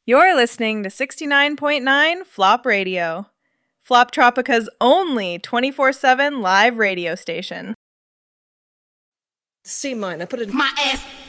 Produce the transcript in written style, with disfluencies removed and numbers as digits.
You're listening to 69.9 Flop Radio, Flop Tropica's only 24/7 live radio station. C minor, put it my ass